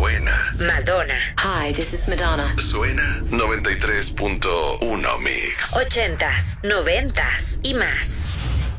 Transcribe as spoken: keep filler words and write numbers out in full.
Suena. Madonna. Hi, this is Madonna. Suena noventa y tres punto uno Mix. Ochentas, noventas y más.